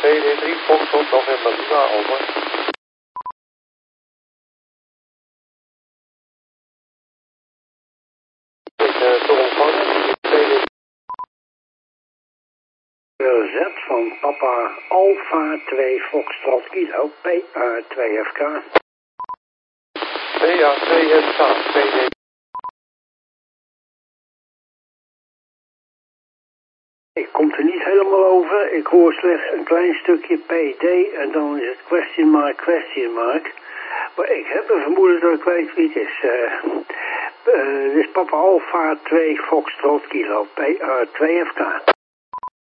VD3 Foxtrot November Lima, over. Te ontvangen, VD3. Z van Papa Alpha 2 Foxtrot Kilo, PA2FK. PA2FK, VD3. Ik kom er niet helemaal over. Ik hoor slechts een klein stukje PD en dan is het question mark. Maar ik heb een vermoeden dat ik weet wie het is. Dit is Papa Alpha 2 Foxtrot Kilo, PA2FK.